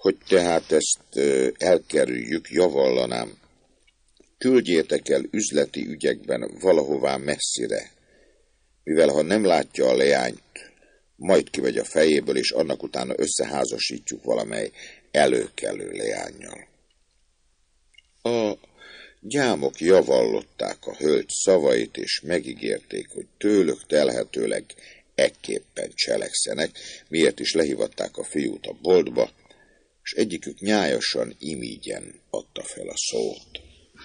Hogy tehát ezt elkerüljük, javallanám, küldjétek el üzleti ügyekben valahová messzire, mivel ha nem látja a leányt, majd kivegy a fejéből, és annak utána összeházasítjuk valamely előkelő leánnyal. A gyámok javallották a hölgy szavait, és megígérték, hogy tőlük telhetőleg ekképpen cselekszenek, miért is lehívatták a fiút a boltba, és egyikük nyájasan imígyen adta fel a szót.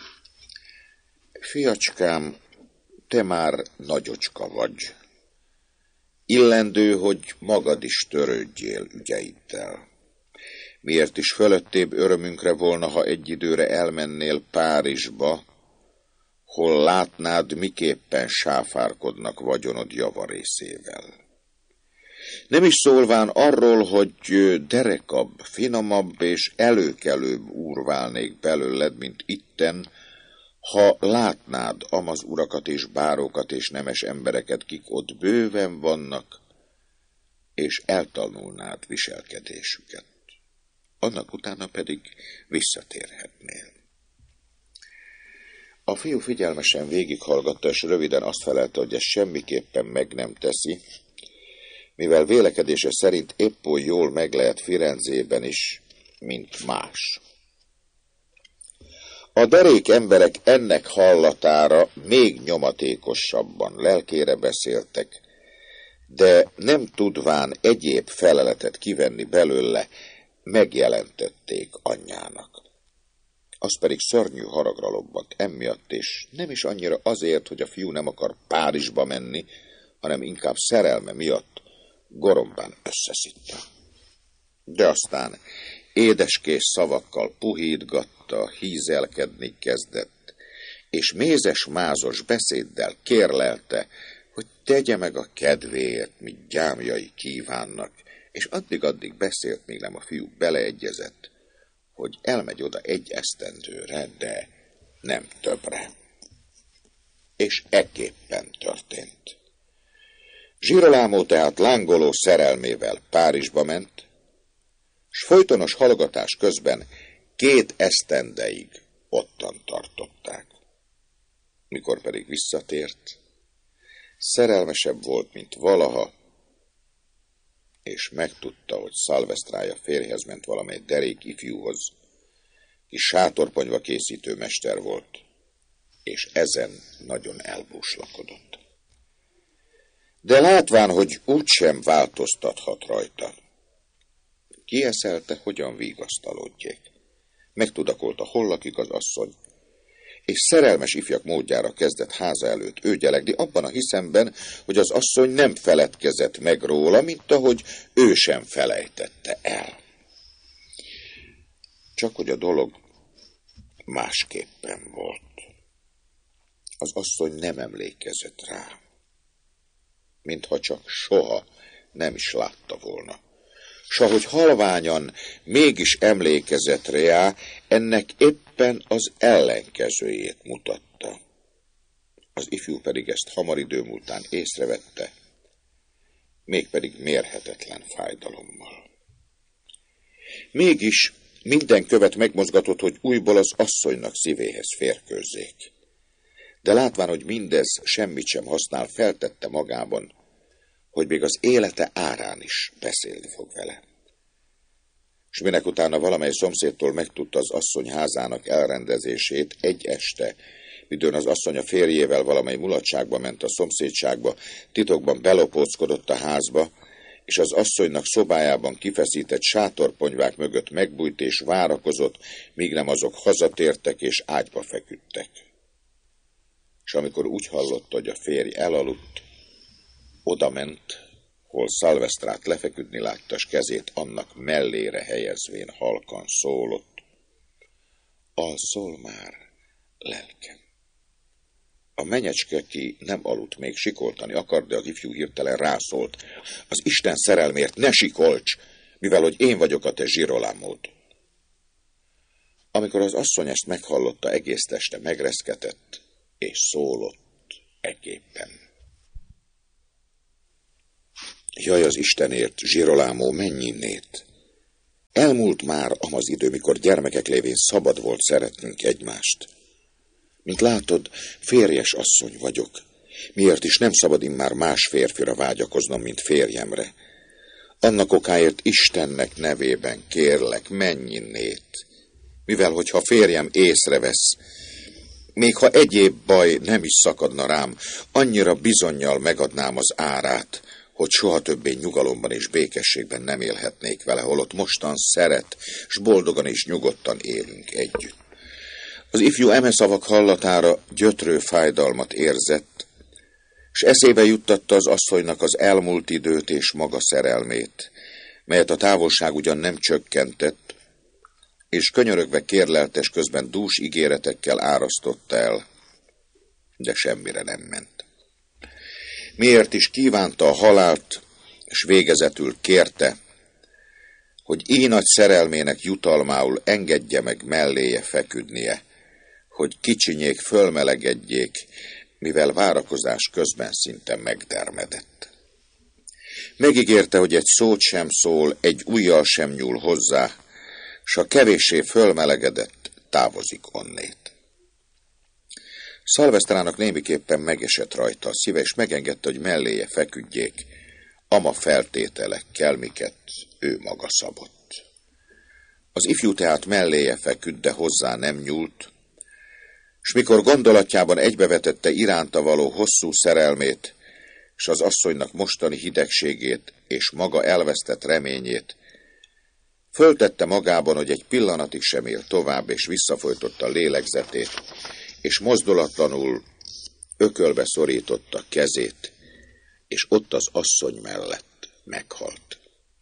Fiacskám, te már nagyocska vagy. Illendő, hogy magad is törődjél ügyeiddel. Miért is fölöttébb örömünkre volna, ha egy időre elmennél Párizsba, hol látnád, miképpen sáfárkodnak vagyonod javarészével. Nem is szólván arról, hogy derekabb, finomabb és előkelőbb úr válnék belőled, mint itten, ha látnád amaz urakat és bárókat és nemes embereket, kik ott bőven vannak, és eltanulnád viselkedésüket. Annak utána pedig visszatérhetnél. A fiú figyelmesen végighallgatta, és röviden azt felelte, hogy ezt semmiképpen meg nem teszi, mivel vélekedése szerint épp oly jól meg lehet Firenzében is, mint más. A derék emberek ennek hallatára még nyomatékosabban lelkére beszéltek, de nem tudván egyéb feleletet kivenni belőle, megjelentették anyjának. Az pedig szörnyű haragra lobbant emiatt, és nem is annyira azért, hogy a fiú nem akar Párizsba menni, hanem inkább szerelme miatt gorombán összeszitta. De aztán édeskés szavakkal puhítgatta, hízelkedni kezdett, és mézes-mázos beszéddel kérlelte, hogy tegye meg a kedvéért, mit gyámjai kívánnak, és addig-addig beszélt, míg nem a fiú beleegyezett, hogy elmegy oda egy esztendőre, de nem többre. És ekképpen történt. Girolamo tehát lángoló szerelmével Párizsba ment, s folytonos hallgatás közben 2 esztendeig ottan tartották. Mikor pedig visszatért, szerelmesebb volt, mint valaha, és megtudta, hogy Szalvesztrája férjhez ment valamely derék ifjúhoz, ki sátorponyva készítő mester volt, és ezen nagyon elbúslakodott. De látván, hogy úgysem változtathat rajta, kieszelte, hogyan vigasztalodjék. Megtudakolta, hol lakik az asszony, és szerelmes ifjak módjára kezdett háza előtt őgyelegni abban a hiszemben, hogy az asszony nem feledkezett meg róla, mint ahogy ő sem felejtette el. Csak hogy a dolog másképpen volt. Az asszony nem emlékezett rá, mintha csak soha nem is látta volna. S ahogy halványan mégis emlékezett rá, ennek éppen az ellenkezőjét mutatta. Az ifjú pedig ezt hamar idő múltán észrevette, mégpedig mérhetetlen fájdalommal. Mégis minden követ megmozgatott, hogy újból az asszonynak szívéhez férkőzzék. De látván, hogy mindez semmit sem használ, feltette magában, hogy még az élete árán is beszélni fog vele. És minek utána valamely szomszédtól megtudta az asszony házának elrendezését, egy este, midőn az asszony a férjével valamely mulatságba ment a szomszédságba, titokban belopóckodott a házba, és az asszonynak szobájában kifeszített sátorponyvák mögött megbújt és várakozott, míg nem azok hazatértek és ágyba feküdtek. És amikor úgy hallotta, hogy a férj elaludt, odament, hol Szalvesztrát lefeküdni látta, s kezét annak mellére helyezvén halkan szólott: alszol már, lelkem. A menyecske, ki nem aludt, még sikoltani akart, de a ifjú hirtelen rászólt: az Isten szerelmért ne sikolts, mivel hogy én vagyok a te Girolamód. Amikor az asszony ezt meghallotta, egész teste megreszketett, és szólott ekképpen: jaj, az Istenért, Girolamo, menj innét! Elmúlt már amaz idő, mikor gyermekek lévén szabad volt szeretnünk egymást. Mint látod, férjes asszony vagyok. Miért is nem szabad immár más férfira vágyakoznom, mint férjemre? Annak okáért Istennek nevében kérlek, menj innét. Mivel, hogyha férjem észrevesz, még ha egyéb baj nem is szakadna rám, annyira bizonnyal megadnám az árát, hogy soha többé nyugalomban és békességben nem élhetnék vele, holott mostan szeret, s boldogan és nyugodtan élünk együtt. Az ifjú eme szavak hallatára gyötrő fájdalmat érzett, s eszébe juttatta az asszonynak az elmúlt időt és maga szerelmét, melyet a távolság ugyan nem csökkentett, és könyörögve kérleltes közben dús ígéretekkel árasztotta el, de semmire nem ment. Miért is kívánta a halált, és végezetül kérte, hogy így nagy szerelmének jutalmául engedje meg melléje feküdnie, hogy kicsinyék fölmelegedjék, mivel várakozás közben szinte megdermedett. Megígérte, hogy egy szót sem szól, egy ujjal sem nyúl hozzá, s ha kevéssé fölmelegedett, távozik onnét. Szalvesztrának némiképpen megesett rajta a szíve, és megengedte, hogy melléje feküdjék, ama feltételekkel, miket ő maga szabott. Az ifjú tehát melléje feküdt, de hozzá nem nyúlt, s mikor gondolatjában egybevetette iránta való hosszú szerelmét, s az asszonynak mostani hidegségét és maga elvesztett reményét, föltette magában, hogy egy pillanatig sem él tovább, és visszafolytotta lélegzetét, és mozdulatlanul ökölbe szorította kezét, és ott az asszony mellett meghalt.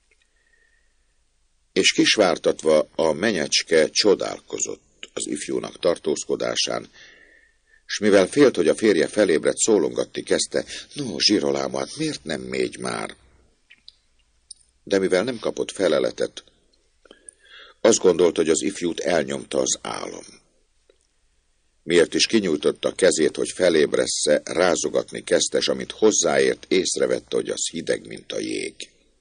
És kisvártatva a menyecske csodálkozott az ifjúnak tartózkodásán, s mivel félt, hogy a férje felébredt, szólongatni kezdte, no, Zsirolám, hát miért nem mégy már? De mivel nem kapott feleletet, azt gondolt, hogy az ifjút elnyomta az álom. Miért is kinyújtotta a kezét, hogy felébressze, rázogatni kezdte, s amint hozzáért, észrevette, hogy az hideg, mint a jég.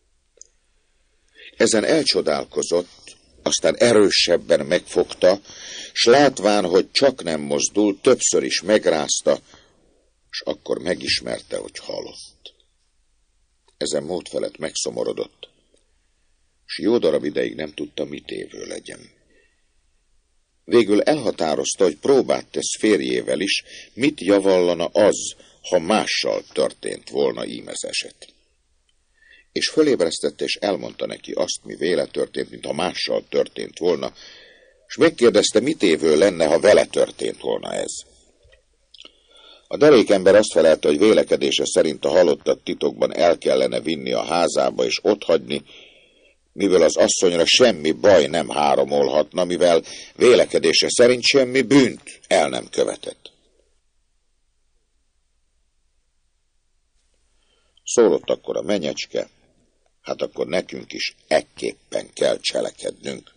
Ezen elcsodálkozott, aztán erősebben megfogta, s látván, hogy csak nem mozdul, többször is megrázta, s akkor megismerte, hogy halott. Ezen mód felett megszomorodott, s jó darab ideig nem tudta, mit évő legyen. Végül elhatározta, hogy próbát tesz férjével is, mit javallana az, ha mással történt volna ím ez eset. És fölébresztette, és elmondta neki azt, mi véle történt, mint ha mással történt volna, és megkérdezte, mit évő lenne, ha vele történt volna ez. A derékember azt felelte, hogy vélekedése szerint a halottat titokban el kellene vinni a házába, és otthagyni, mivel az asszonyra semmi baj nem háromolhatna, mivel vélekedése szerint semmi bűnt el nem követett. Szólott akkor a menyecske, hát akkor nekünk is ekképpen kell cselekednünk.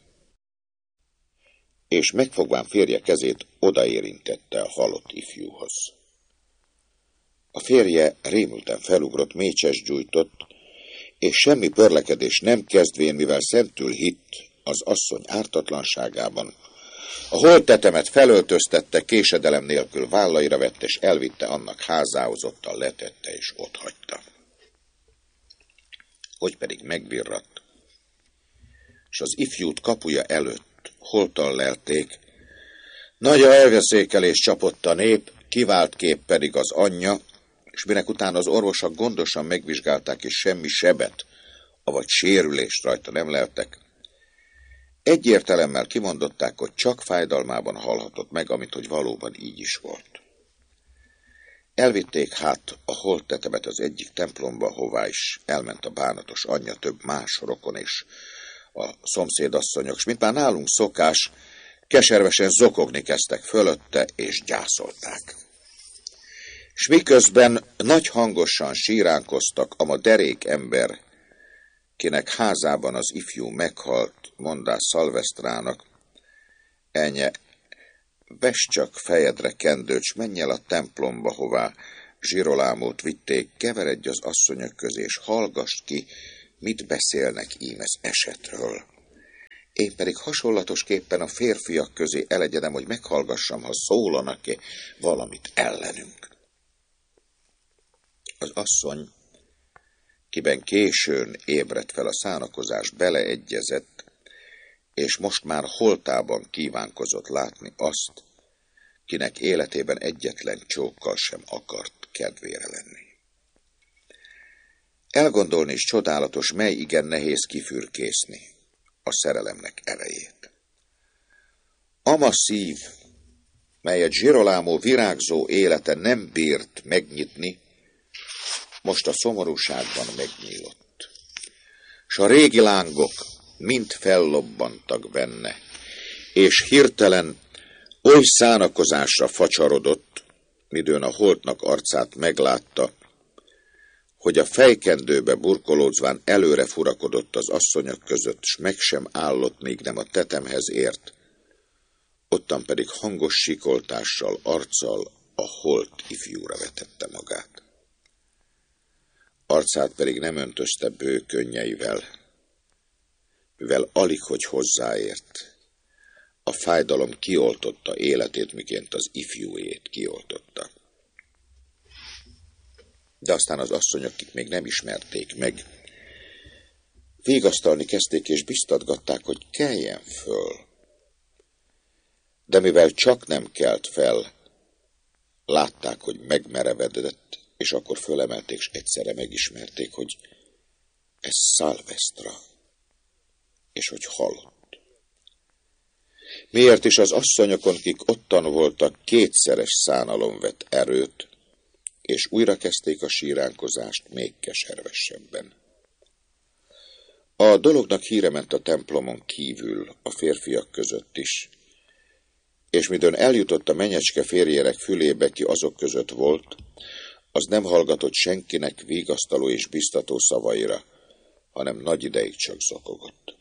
És megfogván férje kezét odaérintette a halott ifjúhoz. A férje rémülten felugrott, mécses gyújtott, és semmi pörlekedés nem kezdvén, mivel szentül hitt az asszony ártatlanságában, a holttetemet felöltöztette, késedelem nélkül vállaira vette, és elvitte annak házához, ottan letette, és otthagyta. Hogy pedig megvirratt, és az ifjút kapuja előtt holtan lelték, nagy elveszékelés csapott a nép, kivált kép pedig az anyja, és minek utána az orvosok gondosan megvizsgálták, és semmi sebet, avagy sérülést rajta nem leltek, egyértelemmel kimondották, hogy csak fájdalmában halhatott meg, amit hogy valóban így is volt. Elvitték hát a holttetemet az egyik templomba, hová is elment a bánatos anyja, több más rokon és a szomszédasszonyok, s mint már nálunk szokás, keservesen zokogni kezdtek fölötte, és gyászolták. S miközben nagy hangosan síránkoztak, ama derék ember, kinek házában az ifjú meghalt, mondás Szalvesztrának, enye, vess csak fejedre kendőt, s menj el a templomba, hová Zsirolámot vitték, keveredj az asszonyok közé, és hallgass ki, mit beszélnek ím ez esetről. Én pedig hasonlatosképpen a férfiak közé elegyedem, hogy meghallgassam, ha szólanak-e valamit ellenünk. Az asszony, kiben későn ébredt fel a szánakozás, beleegyezett, és most már holtában kívánkozott látni azt, kinek életében egyetlen csókkal sem akart kedvére lenni. Elgondolni is csodálatos, mely igen nehéz kifürkészni a szerelemnek erejét. Ama szív, melyet Girolamo virágzó élete nem bírt megnyitni, most a szomorúságban megnyílott. S a régi lángok mind fellobbantak benne, és hirtelen oly szánakozásra facsarodott, midőn a holtnak arcát meglátta, hogy a fejkendőbe burkolódzván előre furakodott az asszonyok között, s meg sem állott, míg nem a tetemhez ért, ottan pedig hangos sikoltással, arccal a holt ifjúra vetette magát. Arcát pedig nem öntözte bő könnyeivel, mivel alig hogy hozzáért. A fájdalom kioltotta életét, miként az ifjúét kioltotta. De aztán az asszonyok, akik még nem ismerték meg, vigasztalni kezdték és biztatgatták, hogy keljen föl. De mivel csak nem kelt fel, látták, hogy megmerevedett, és akkor fölemelték, és egyszerre megismerték, hogy ez Szalvesztra, és hogy halott. Miért is az asszonyokon, kik ottan voltak, kétszeres szánalom vett erőt, és újra kezdték a síránkozást még keservesebben. A dolognak híre ment a templomon kívül, a férfiak között is, és midőn eljutott a menyecske férjérek fülébe, ki azok között volt, az nem hallgatott senkinek vigasztaló és biztató szavaira, hanem nagy ideig csak zokogott.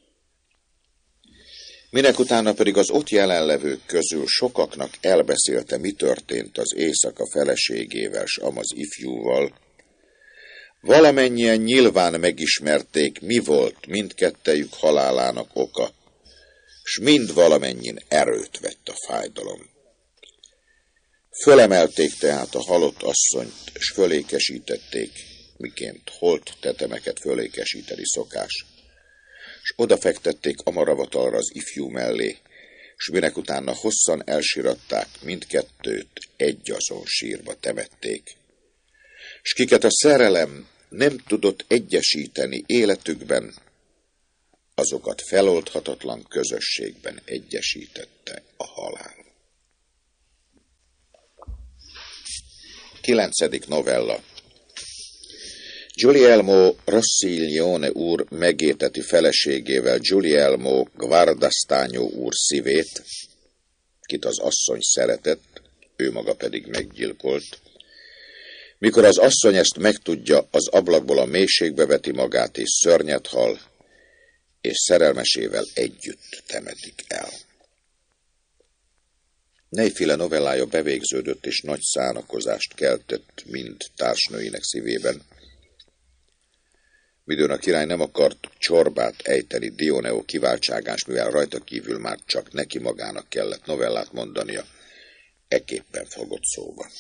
Minek utána pedig az ott jelenlevők közül sokaknak elbeszélte, mi történt az éjszaka feleségével, s amaz ifjúval. Valamennyien nyilván megismerték, mi volt mindkettejük halálának oka, s mind valamennyin erőt vett a fájdalom. Fölemelték tehát a halott asszonyt, s fölékesítették, miként holt tetemeket fölékesíteni szokás, s odafektették amaravatalra az ifjú mellé, s minek utána hosszan elsiratták, mindkettőt egyazon sírba temették. S kiket a szerelem nem tudott egyesíteni életükben, azokat feloldhatatlan közösségben egyesítette a halál. 9. novella. Guglielmo Rossiglione úr megéteti feleségével Guglielmo Guardastagno úr szívét, kit az asszony szeretett, ő maga pedig meggyilkolt. Mikor az asszony ezt megtudja, az ablakból a mélységbe veti magát, és szörnyet hal, és szerelmesével együtt temetik el. Nejféle novellája bevégződött, és nagy szánakozást keltett mind társnőinek szívében. Midőn a király nem akart csorbát ejteni Dioneo kiváltságán, mivel rajta kívül már csak neki magának kellett novellát mondania, ekképpen fogott szóba.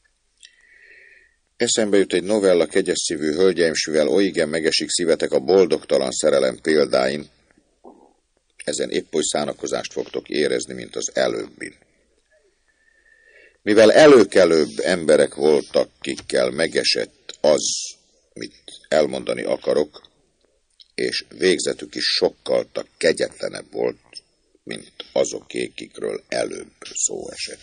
Eszembe jut egy novella, kegyes szívű hölgyeim, s mivel olyigen megesik szívetek a boldogtalan szerelem példáin, ezen épp oly szánakozást fogtok érezni, mint az előbbin. Mivel előkelőbb emberek voltak, kikkel megesett az, mit elmondani akarok, és végzetük is sokkal kegyetlenebb volt, mint azoké, kikről előbb szó esett.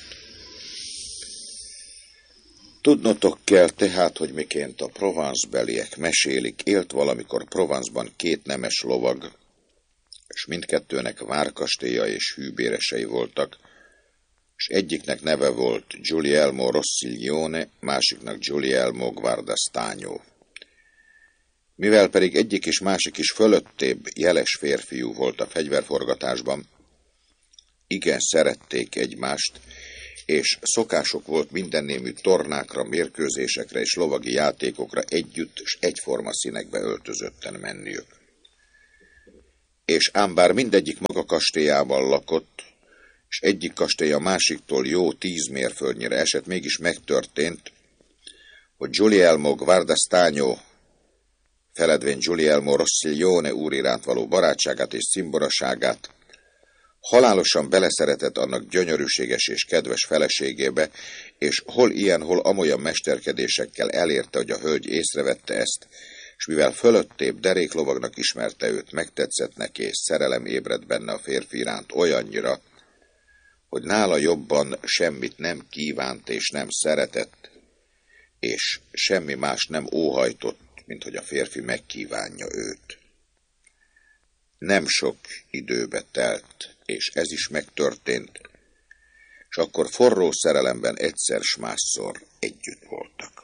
Tudnotok kell tehát, hogy miként a Provence-beliek mesélik, élt valamikor Provence-ban két nemes lovag, és mindkettőnek várkastélya és hűbéresei voltak, és egyiknek neve volt Guglielmo Rossiglione, másiknak Guglielmo Guardastagno. Mivel pedig egyik és másik is fölöttébb jeles férfiú volt a fegyverforgatásban, igen szerették egymást, és szokások volt mindennémű tornákra, mérkőzésekre és lovagi játékokra együtt és egyforma színekbe öltözötten menniük. és ám bár mindegyik maga kastélyában lakott, és egyik kastély a másiktól jó 10 mérföldnyire esett, mégis megtörtént, hogy Guglielmo Guardastano, feledvén Guglielmo Rostiglione úr iránt való barátságát és cimboraságát, halálosan beleszeretett annak gyönyörűséges és kedves feleségébe, és hol ilyen, hol amolyan mesterkedésekkel elérte, hogy a hölgy észrevette ezt, és mivel fölöttébb deréklovagnak ismerte őt, megtetszett neki, és szerelem ébredt benne a férfi iránt olyannyira, hogy nála jobban semmit nem kívánt és nem szeretett, és semmi más nem óhajtott, mint hogy a férfi megkívánja őt. Nem sok időbe telt, és ez is megtörtént, és akkor forró szerelemben egyszer s másszor együtt voltak.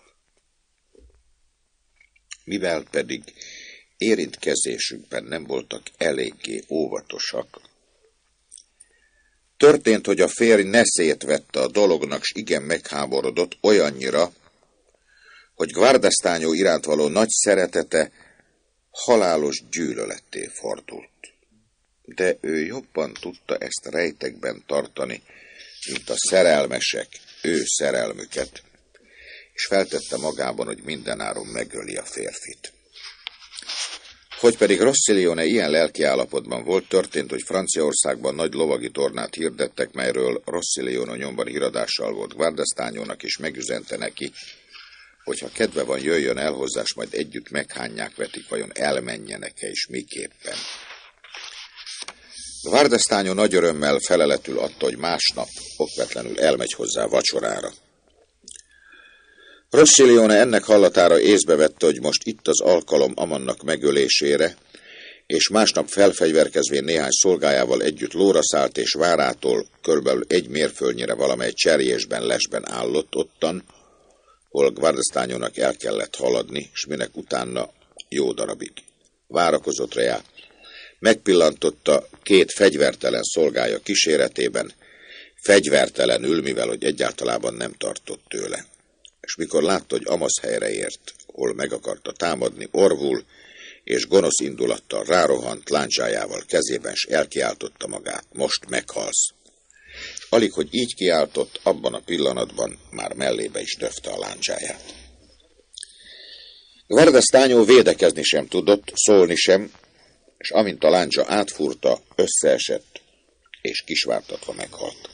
Mivel pedig érintkezésükben nem voltak eléggé óvatosak, történt, hogy a férj neszét vette a dolognak, s igen megháborodott olyannyira, hogy Guardastano iránt való nagy szeretete halálos gyűlöletté fordult. De ő jobban tudta ezt rejtekben tartani, mint a szerelmesek ő szerelmüket, és feltette magában, hogy mindenáron megöli a férfit. Hogy pedig Rostiglione ilyen lelkiállapotban volt, történt, hogy Franciaországban nagy lovagi tornát hirdettek, melyről Rostiglione nyomban híradással volt Guardastanónak, és megüzente neki, hogyha kedve van, jöjjön el hozzá, s majd együtt meghányják vetik, vajon elmenjenek-e, és miképpen. Guardastano nagy örömmel feleletül adta, hogy másnap okvetlenül elmegy hozzá vacsorára. Rostiglione ennek hallatára észbe vette, hogy most itt az alkalom Amannak megölésére, és másnap felfegyverkezvén néhány szolgájával együtt lóra szállt, és várától körülbelül 1 mérföldnyire valamely cserjésben, lesben állott ottan, hol Guardastanónak el kellett haladni, s minek utána jó darabig várakozott rá, megpillantotta 2 fegyvertelen szolgája kíséretében, fegyvertelenül, mivel hogy egyáltalában nem tartott tőle. És mikor látta, hogy Amasz helyre ért, hol meg akarta támadni, orvul, és gonosz indulattal rárohant láncsájával kezében, s elkiáltotta magát, most meghalsz. Alig, hogy így kiáltott, abban a pillanatban már mellébe is döfte a láncsáját. Guardastano védekezni sem tudott, szólni sem, és amint a láncsa átfúrta, összeesett, és kisvártatva meghalt.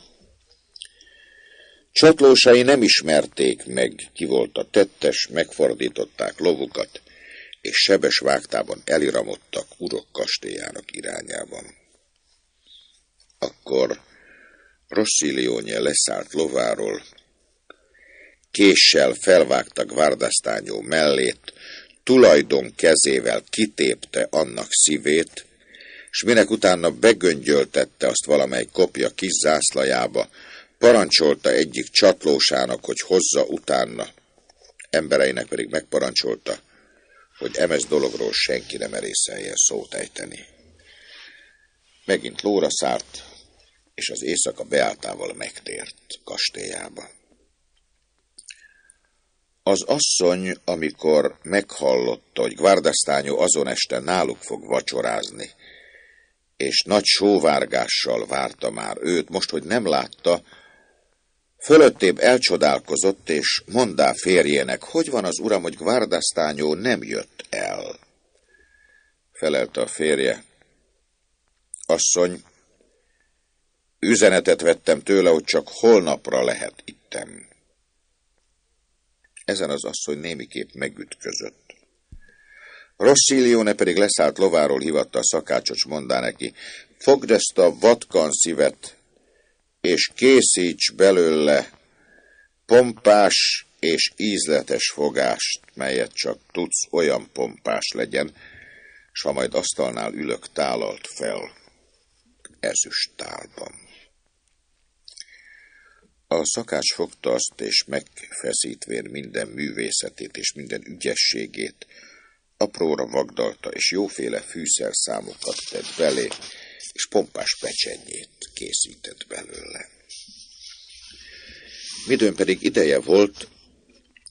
Csatlósai nem ismerték meg, ki volt a tettes, megfordították lovukat, és sebes vágtában eliramodtak urok kastélyának irányában. Akkor Rostiglione leszállt lováról, késsel felvágta Guardastano mellét, tulajdon kezével kitépte annak szívét, s minek utána begöngyöltette azt valamely kopja kis zászlajába, parancsolta egyik csatlósának, hogy hozza utána, embereinek pedig megparancsolta, hogy emes dologról senki nem merészeljen szót ejteni. Megint lóra szállt, és az éjszaka beáltával megtért kastélyába. Az asszony, amikor meghallotta, hogy Guardastano azon este náluk fog vacsorázni, és nagy sóvárgással várta már őt, most, hogy nem látta, fölöttébb elcsodálkozott, és mondá férjének, hogy van az uram, hogy Guardastano nem jött el. Felelte a férje, asszony, üzenetet vettem tőle, hogy csak holnapra lehet ittem. Ezen az asszony némiképp megütközött. Rostiglione pedig leszállt lováról, hivatta a szakácsot, s mondá neki, fogd ezt a vatkan szívet, és készíts belőle pompás és ízletes fogást, melyet csak tudsz, olyan pompás legyen, s ha majd asztalnál ülök, tálalt fel ezüst tálban. A szakács fogta azt, és megfeszítvén minden művészetét és minden ügyességét, apróra vagdalta, és jóféle fűszerszámokat tett belé, és pompás pecsenyét készített belőle. Midőn pedig ideje volt,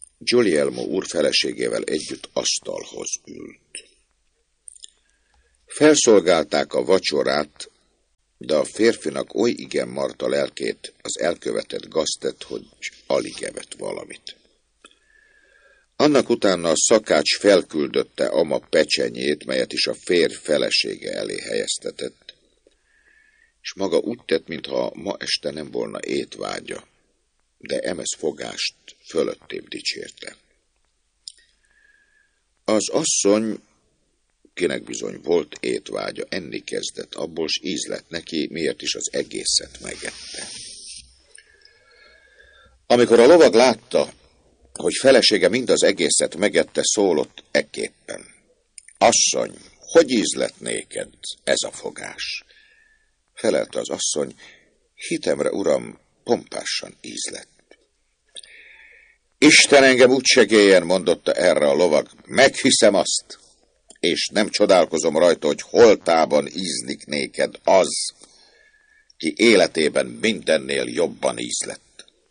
Guglielmo úr feleségével együtt asztalhoz ült. Felszolgálták a vacsorát, de a férfinak oly igen marta lelkét az elkövetett gaztett, hogy alig evett valamit. Annak utána a szakács felküldötte ama pecsenyét, melyet is a férj felesége elé helyeztetett, és maga úgy tett, mintha ma este nem volna étvágya, de emez fogást fölöttébb dicsérte. Az asszony, kinek bizony volt étvágya, enni kezdett abból, s íz lett neki, miért is az egészet megette. Amikor a lovag látta, hogy felesége mind az egészet megette, szólott ekképpen: Asszony, hogy íz lett néked ez a fogás? Felelte az asszony: Hitemre, uram, pompásan íz lett. Isten engem úgy segélyen, mondotta erre a lovag, meghiszem azt, és nem csodálkozom rajta, hogy holtában ízlik néked az, ki életében mindennél jobban íz lett.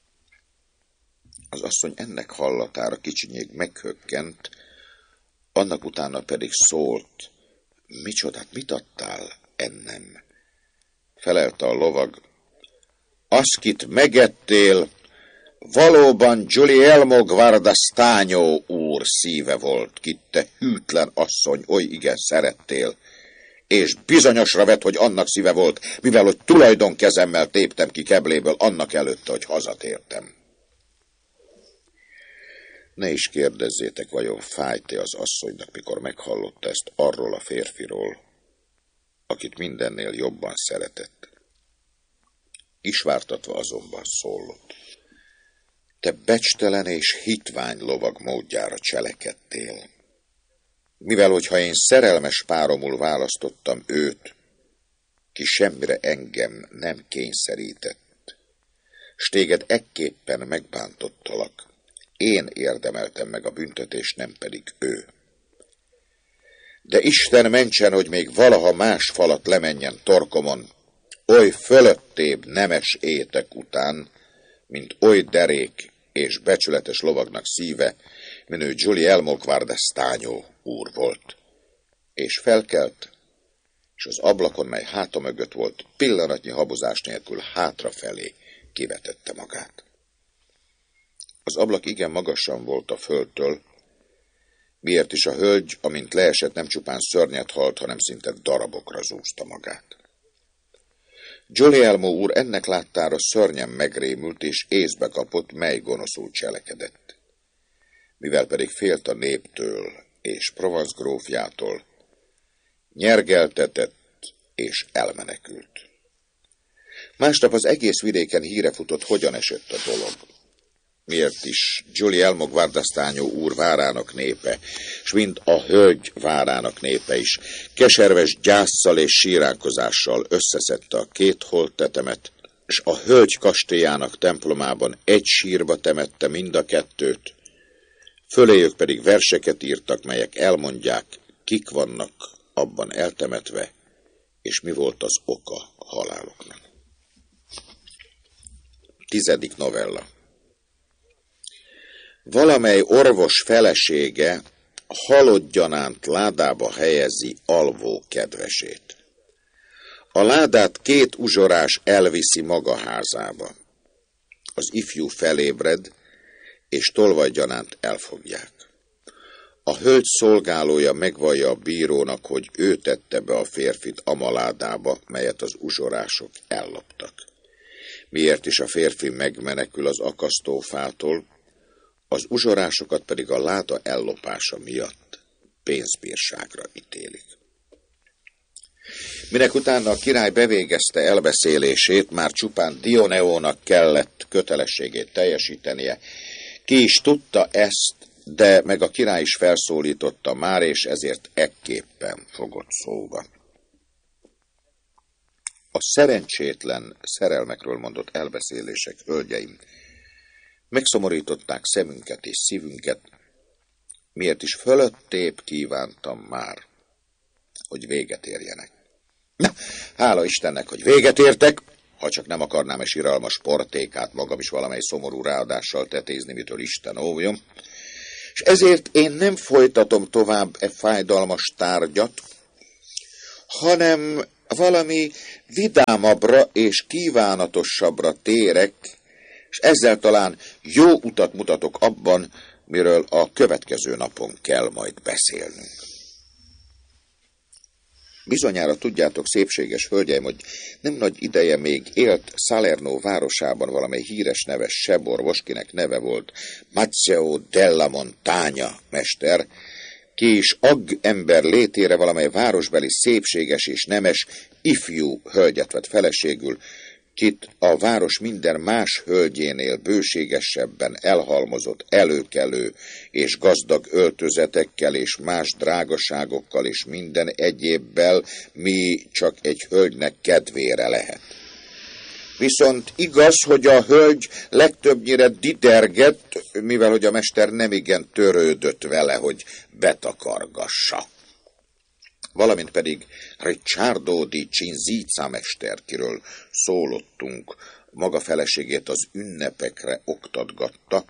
Az asszony ennek hallatára kicsinyég meghökkent, annak utána pedig szólt: Micsodát, mit adtál ennem? Felelte a lovag: Azt, megettél, valóban Guglielmo Guardastaño úr szíve volt, kit te hűtlen asszony oly igen szerettél, és bizonyosra vett, hogy annak szíve volt, mivel hogy tulajdonkezemmel téptem ki kebléből annak előtte, hogy hazatértem. Ne is kérdezzétek, vajon fájt-e az asszonynak, mikor meghallotta ezt arról a férfiról, akit mindennél jobban szeretett. Kisvártatva azonban szólott: Te becstelen és hitvány lovag módjára cselekedtél. Mivel hogyha én szerelmes páromul választottam őt, ki semmire engem nem kényszerített, s téged ekképpen megbántottalak, én érdemeltem meg a büntetést, nem pedig ő. De Isten mentsen, hogy még valaha más falat lemenjen torkomon, oly fölöttébb nemes étek után, mint oly derék és becsületes lovagnak szíve, minő Guglielmo Guardastaño úr volt. És felkelt, és az ablakon, mely háta mögött volt, pillanatnyi habozás nélkül hátrafelé kivetette magát. Az ablak igen magasan volt a földtől, miért is a hölgy, amint leesett, nem csupán szörnyet halt, hanem szinte darabokra zúzta magát. Guglielmo úr ennek láttára szörnyen megrémült, és észbe kapott, mely gonoszul cselekedett. Mivel pedig félt a néptől és Provence grófjától, nyergeltetett és elmenekült. Másnap az egész vidéken híre futott, hogyan esett a dolog. Miért is Guglielmo Guardastaño úr várának népe, s mind a hölgy várának népe is, keserves gyásszal és síránkozással összeszedte a két holttetemet, s a hölgy kastélyának templomában egy sírba temette mind a kettőt, föléjük pedig verseket írtak, melyek elmondják, kik vannak abban eltemetve, és mi volt az oka a haláloknak. 10. novella. Valamely orvos felesége halott gyanánt ládába helyezi alvó kedvesét. A ládát két uzsorás elviszi maga házába. Az ifjú felébred, és tolvajgyanánt elfogják. A hölgy szolgálója megvallja a bírónak, hogy ő tette be a férfit amaládába, melyet az uzsorások elloptak. Miért is a férfi megmenekül az akasztófától, az uzsorásokat pedig a láda ellopása miatt pénzbírságra ítélik. Minek utána a király bevégezte elbeszélését, már csupán Dioneónak kellett kötelességét teljesítenie. Ki is tudta ezt, de meg a király is felszólította már, és ezért ekképpen fogott szóba. A szerencsétlen szerelmekről mondott elbeszélések, hölgyeim, megszomorították szemünket és szívünket, miért is fölöttébb kívántam már, hogy véget érjenek. Na, hála Istennek, hogy véget értek, ha csak nem akarnám a siralmas portékát magam is valamely szomorú ráadással tetézni, mitől Isten óvjon, és ezért én nem folytatom tovább e fájdalmas tárgyat, hanem valami vidámabbra és kívánatosabbra térek, és ezzel talán jó utat mutatok abban, miről a következő napon kell majd beszélnünk. Bizonyára tudjátok, szépséges hölgyeim, hogy nem nagy ideje még élt Salerno városában valamely híres neves seborvos, kinek neve volt Mazzeo della Montagna mester, ki is ember létére valamely városbeli szépséges és nemes ifjú hölgyet vett feleségül, kit a város minden más hölgyénél bőségesebben elhalmozott előkelő és gazdag öltözetekkel és más drágaságokkal és minden egyébbel, mi csak egy hölgynek kedvére lehet. Viszont igaz, hogy a hölgy legtöbbnyire didergett, mivel hogy a mester nemigen törődött vele, hogy betakargassa. Valamint pedig Ricciardo di Cinzizza mester, kiről szólottunk, maga feleségét az ünnepekre oktatgatta.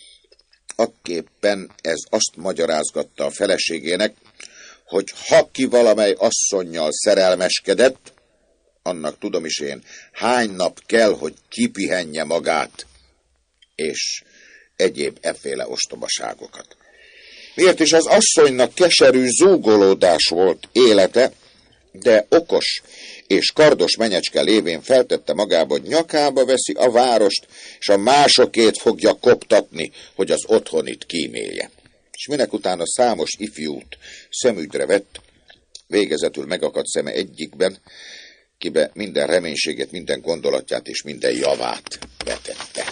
Akképpen ez azt magyarázgatta a feleségének, hogy ha ki valamely asszonnyal szerelmeskedett, annak tudom is én, hány nap kell, hogy kipihenje magát, és egyéb efféle ostobaságokat. Miért is az asszonynak keserű zúgolódás volt élete, de okos és kardos menyecske lévén feltette magába, hogy nyakába veszi a várost, és a másokét fogja koptatni, hogy az otthonit kímélje. És minek utána számos ifjút szemügyre vett, végezetül megakadt szeme egyikben, kibe minden reménységét, minden gondolatját és minden javát vetette.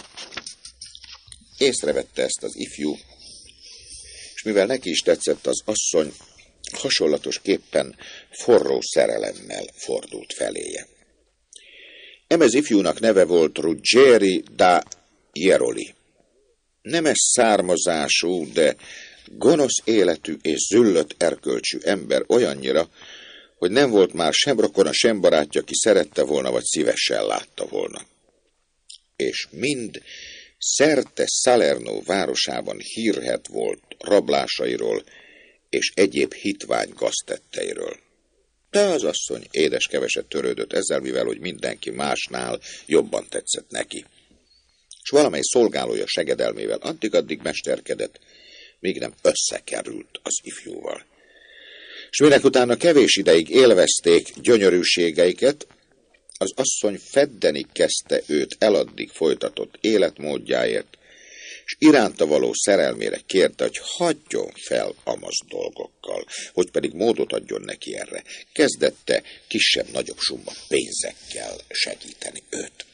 Észrevette ezt az ifjú, és mivel neki is tetszett az asszony, hasonlatosképpen forró szerelemmel fordult feléje. Emez ifjúnak neve volt Ruggeri da Jeroli. Nemes származású, de gonosz életű és züllött erkölcsű ember olyannyira, hogy nem volt már sem rokona, sem barátja, ki szerette volna, vagy szívesen látta volna. És mind szerte Salerno városában hírhedt volt rablásairól és egyéb hitvány gaztetteiről. De az asszony édes keveset törődött ezzel, mivel hogy mindenki másnál jobban tetszett neki. És valamely szolgálója segedelmével addig-addig mesterkedett, míg nem összekerült az ifjúval. És minek utána kevés ideig élvezték gyönyörűségeiket, az asszony feddeni kezdte őt eladdig folytatott életmódjáért, és iránta való szerelmére kérte, hogy hagyjon fel amaz dolgokkal, hogy pedig módot adjon neki erre. Kezdette kisebb-nagyobb summa pénzekkel segíteni őt.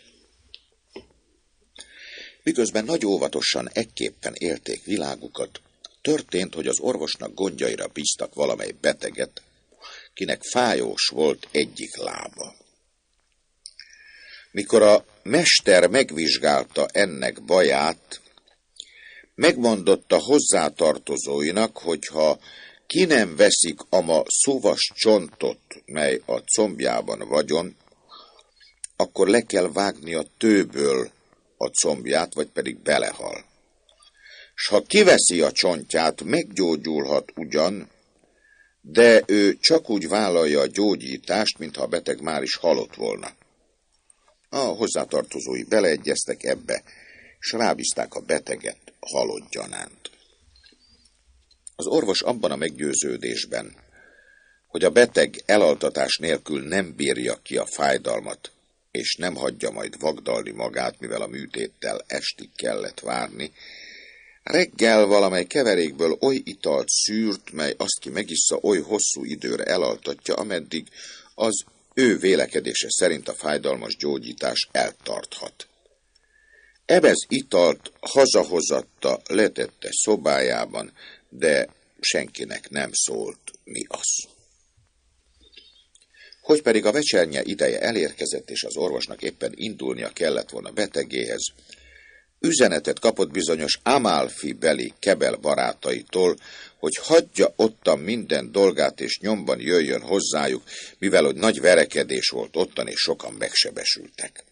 Miközben nagy óvatosan ekképpen élték világukat, történt, hogy az orvosnak gondjaira bíztak valamely beteget, kinek fájós volt egyik lába. Mikor a mester megvizsgálta ennek baját, megmondotta hozzátartozóinak, hogyha ki nem veszik ama szuvas csontot, mely a combjában vagyon, akkor le kell vágni a tőből a combját, vagy pedig belehal. S ha kiveszi a csontját, meggyógyulhat ugyan, de ő csak úgy vállalja a gyógyítást, mintha a beteg már is halott volna. A hozzátartozói beleegyeztek ebbe, s rábízták a beteget halott gyanánt. Az orvos abban a meggyőződésben, hogy a beteg elaltatás nélkül nem bírja ki a fájdalmat, és nem hagyja majd vagdalni magát, mivel a műtéttel estig kellett várni, reggel valamely keverékből oly italt szűrt, mely azt ki megissza, oly hosszú időre elaltatja, ameddig az ő vélekedése szerint a fájdalmas gyógyítás eltarthat. Ebez italt hazahozatta, letette szobájában, de senkinek nem szólt, mi az. Hogy pedig a vecsernye ideje elérkezett, és az orvosnak éppen indulnia kellett volna betegéhez, üzenetet kapott bizonyos Amalfi beli Kebel barátaitól, hogy hagyja ottan minden dolgát, és nyomban jöjjön hozzájuk, mivel hogy nagy verekedés volt ottan, és sokan megsebesültek.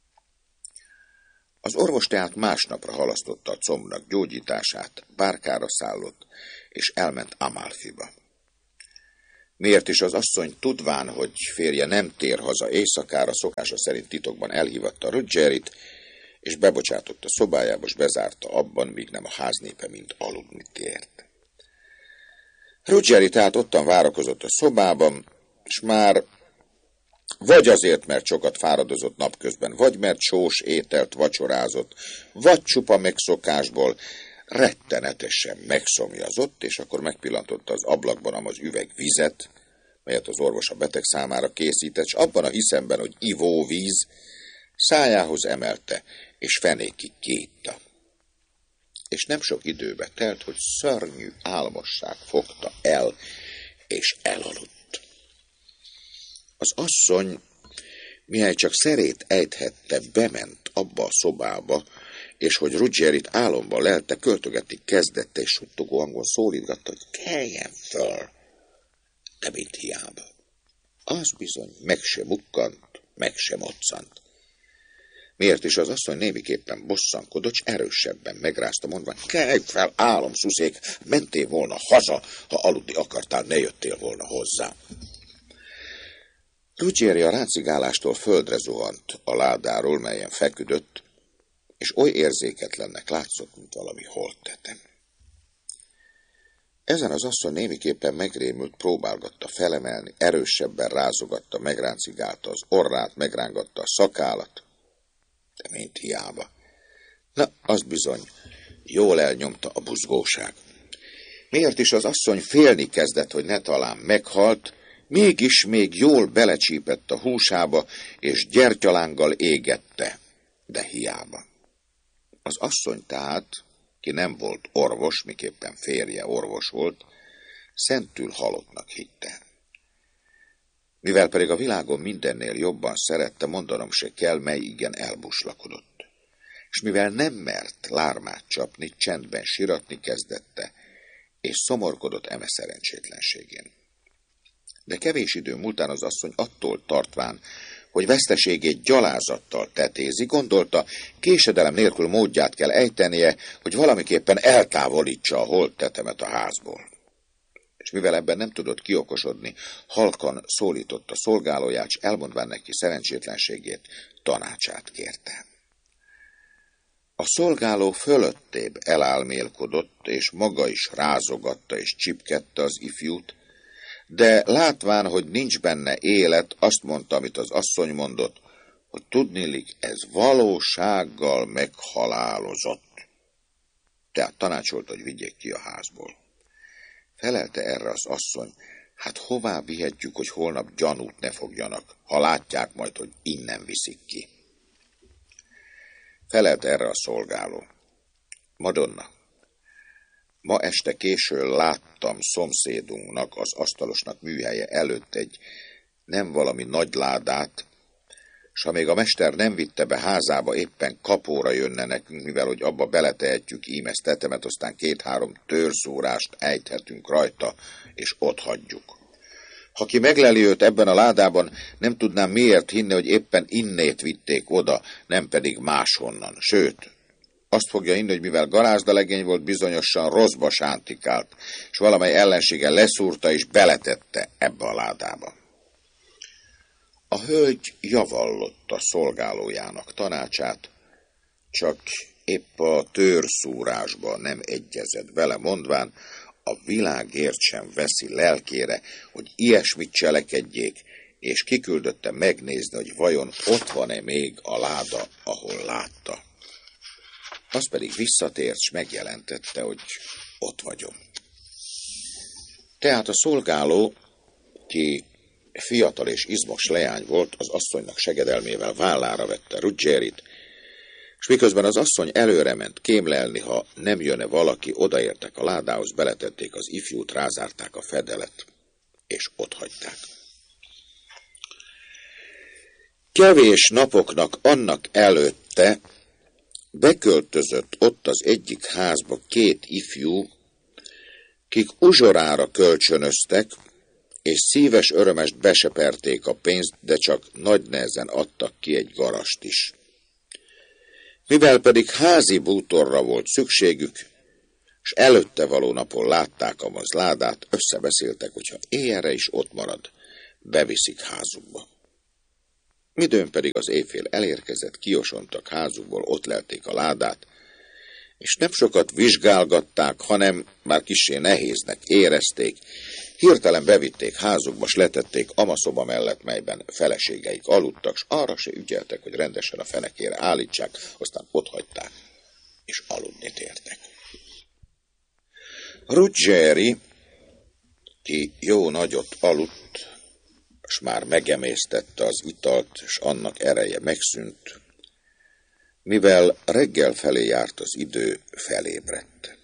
Az orvos tehát másnapra halasztotta a combnak gyógyítását, bárkára szállott, és elment Amalfiba. Miért is az asszony tudván, hogy férje nem tér haza éjszakára, szokása szerint titokban elhívatta Roggerit, és bebocsátott a szobájába, és bezárta abban, míg nem a háznépe mind aludni tért. Ruggeri tehát ottan várakozott a szobában, és már vagy azért, mert sokat fáradozott napközben, vagy mert sós ételt vacsorázott, vagy csupa megszokásból rettenetesen megszomjazott, és akkor megpillantotta az ablakban az üveg vizet, melyet az orvos a beteg számára készített, és abban a hiszemben, hogy ivóvíz, szájához emelte, és fenékig kiitta. És nem sok időbe telt, hogy szörnyű álmosság fogta el, és elaludt. Az asszony, mihely csak szerét ejthette, bement abba a szobába, és hogy Ruggerit álomban lelte, költögetni kezdette, és suttogó hangon szólítgatta, hogy keljen föl. De mint hiába. Az bizony meg se bukkant, meg se moccant. Miért is az asszony némiképpen bosszankodott, s erősebben megrázta, mondva, kelj fel, álomszuszék, mentél volna haza, ha aludni akartál, ne jöttél volna hozzá. Ruggeri a rácigálástól földre zuhant a ládáról, melyen feküdött, és oly érzéketlennek látszott, mint valami holttetem. Ezen az asszony némiképpen megrémült, próbálgatta felemelni, erősebben rázogatta, megráncigálta az orrát, megrángatta a szakállat, de mint hiába. Na, az bizony, jól elnyomta a buzgóság. Miért is az asszony félni kezdett, hogy ne talán meghalt, mégis még jól belecsípett a húsába, és gyertyalánggal égette, de hiába. Az asszony tehát, ki nem volt orvos, miképpen férje orvos volt, szentül halottnak hitte. Mivel pedig a világon mindennél jobban szerette, mondanom se kell, mely igen elbuslakodott. És mivel nem mert lármát csapni, csendben siratni kezdette, és szomorkodott eme szerencsétlenségén. De kevés idő múltán az asszony attól tartván, hogy veszteségét gyalázattal tetézi, gondolta, késedelem nélkül módját kell ejtenie, hogy valamiképpen eltávolítsa a holttetemet a házból. És mivel ebben nem tudott kiokosodni, halkan szólította szolgálóját, s elmondván neki szerencsétlenségét, tanácsát kérte. A szolgáló fölöttébb elálmélkodott, és maga is rázogatta és csipkedte az ifjút, de látván, hogy nincs benne élet, azt mondta, amit az asszony mondott, hogy tudniillik, ez valósággal meghalálozott. Tehát tanácsolt, hogy vigyék ki a házból. Felelte erre az asszony, hát hová vihetjük, hogy holnap gyanút ne fogjanak, ha látják majd, hogy innen viszik ki. Felelte erre a szolgáló. Madonna, ma este későn láttam szomszédunknak, az asztalosnak műhelye előtt egy nem valami nagy ládát, s ha még a mester nem vitte be házába, éppen kapóra jönne nekünk, mivel hogy abba beletehetjük ím ezt tetemet, aztán 2-3 törszórást ejthetünk rajta, és ott hagyjuk. Ha ki megleli őt ebben a ládában, nem tudnám miért hinni, hogy éppen innét vitték oda, nem pedig máshonnan. Sőt, azt fogja hinni, hogy mivel garázdalegény volt, bizonyosan rosszba sántikált, és valamely ellensége leszúrta és beletette ebbe a ládába. A hölgy javallott a szolgálójának tanácsát, csak épp a törszúrásba nem egyezett vele, mondván, a világért sem veszi lelkére, hogy ilyesmit cselekedjék, és kiküldötte megnézni, hogy vajon ott van-e még a láda, ahol látta. Az pedig visszatért, s megjelentette, hogy ott vagyok. Tehát a szolgáló, ki fiatal és izmos leány volt, az asszonynak segedelmével vállára vette Ruggerit, és miközben az asszony előre ment kémlelni, ha nem jönne valaki, odaértek a ládához, beletették az ifjút, rázárták a fedelet, és otthagyták. Kevés napoknak annak előtte beköltözött ott az egyik házba 2 ifjú, kik uzsorára kölcsönöztek, és szíves örömest beseperték a pénzt, de csak nagy nehezen adtak ki egy garast is. Mivel pedig házi bútorra volt szükségük, s előtte való napon látták a ládát, összebeszéltek, hogyha éjjelre is ott marad, beviszik házukba. Midőn pedig az éjfél elérkezett, kiosontak házukból, ott lelték a ládát, és nem sokat vizsgálgatták, hanem már kissé nehéznek érezték, hirtelen bevitték házukba, s letették amaszoba mellett, melyben feleségeik aludtak, s arra se ügyeltek, hogy rendesen a fenekére állítsák, aztán otthagyták, és aludni tértek. Ruggieri, ki jó nagyot aludt, s már megemésztette az italt, és annak ereje megszűnt, mivel reggel felé járt az idő, felébredt.